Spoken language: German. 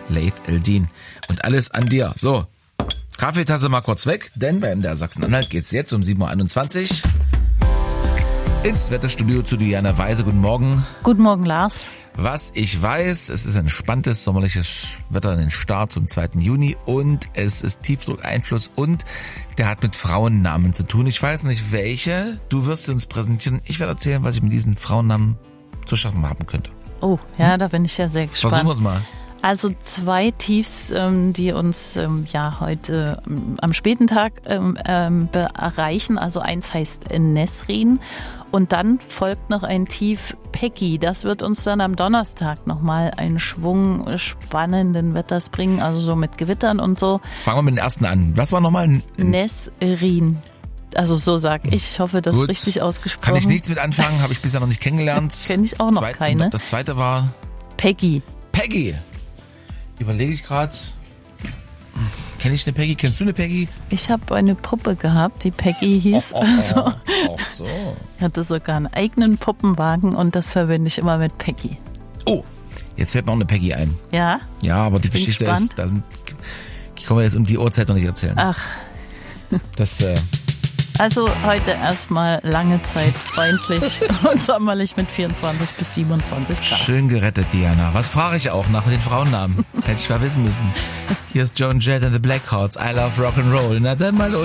Laith Eldin. Und alles an dir. So, Kaffeetasse mal kurz weg, denn bei MDR Sachsen-Anhalt geht's jetzt um 7.21 Uhr ins Wetterstudio zu Diana Weise. Guten Morgen. Guten Morgen, Lars. Was ich weiß, es ist entspanntes sommerliches Wetter in den Start zum 2. Juni und es ist Tiefdruckeinfluss und der hat mit Frauennamen zu tun. Ich weiß nicht welche, du wirst sie uns präsentieren. Ich werde erzählen, was ich mit diesen Frauennamen zu schaffen haben könnte. Oh, ja, da bin ich ja sehr gespannt. Versuchen wir es mal. Also 2 Tiefs, die uns heute am späten Tag erreichen. Also eins heißt Nesrin und dann folgt noch ein Tief Peggy. Das wird uns dann am Donnerstag nochmal einen Schwung spannenden Wetters bringen, also so mit Gewittern und so. Fangen wir mit dem ersten an. Was war nochmal? Nesrin. Also so sag ich. Ich hoffe, das ist richtig ausgesprochen. Kann ich nichts mit anfangen, habe ich bisher noch nicht kennengelernt. Kenne ich auch noch keine. Das zweite war? Peggy. Peggy. Überlege ich gerade. Kenne ich eine Peggy? Kennst du eine Peggy? Ich habe eine Puppe gehabt, die Peggy hieß. Auch so. Ich hatte sogar einen eigenen Puppenwagen und das verbinde ich immer mit Peggy. Oh, jetzt fällt mir auch eine Peggy ein. Ja? Ja, aber die Geschichte ist, ich kann mir jetzt um die Uhrzeit noch nicht erzählen. Ach. Also heute erstmal lange Zeit freundlich und sommerlich mit 24 bis 27 Grad. Schön gerettet, Diana. Was frage ich auch nach den Frauennamen? Hätte ich mal wissen müssen. Hier ist Joan Jett and the Blackhearts. I love Rock'n'Roll. Na dann mal los.